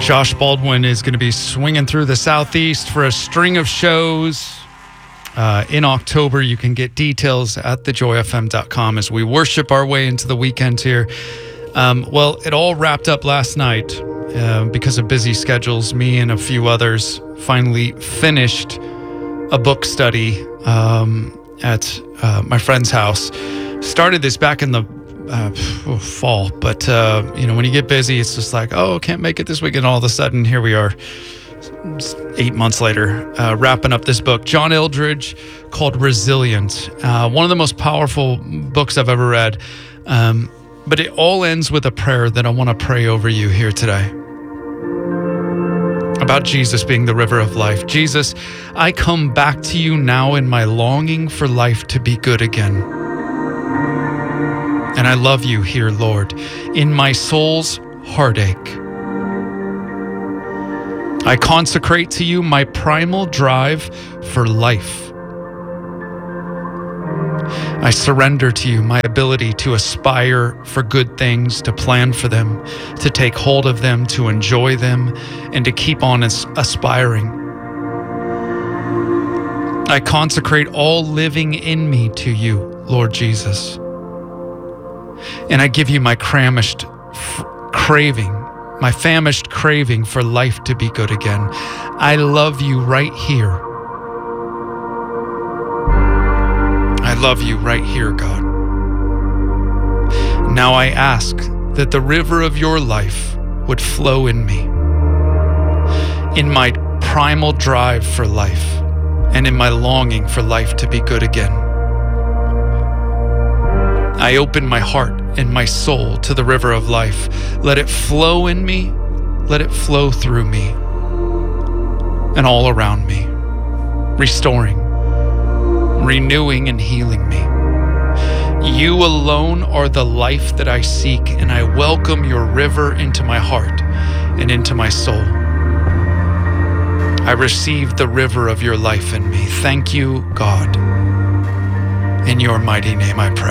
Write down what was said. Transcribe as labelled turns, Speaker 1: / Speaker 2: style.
Speaker 1: Josh Baldwin is going to be swinging through the Southeast for a string of shows. In October, you can get details at thejoyfm.com as we worship our way into the weekend here. Well, it all wrapped up last night because of busy schedules. Me and a few others finally finished a book study at my friend's house. Started this back in the fall, but when you get busy, it's just like, oh, can't make it this weekend. All of a sudden, here we are 8 months later, wrapping up this book, John Eldredge, called Resilient. One of the most powerful books I've ever read. But it all ends with a prayer that I want to pray over you here today. About Jesus being the river of life. Jesus, I come back to you now in my longing for life to be good again. And I love you here, Lord, in my soul's heartache. I consecrate to you my primal drive for life. I surrender to you my ability to aspire for good things, to plan for them, to take hold of them, to enjoy them, and to keep on aspiring. I consecrate all living in me to you, Lord Jesus. And I give you my famished craving for life to be good again. I love you right here. I love you right here, God. Now I ask that the river of your life would flow in me, in my primal drive for life, and in my longing for life to be good again. I open my heart and my soul to the river of life. Let it flow in me. Let it flow through me and all around me, restoring, renewing, and healing me. You alone are the life that I seek, and I welcome your river into my heart and into my soul. I receive the river of your life in me. Thank you, God. In your mighty name I pray.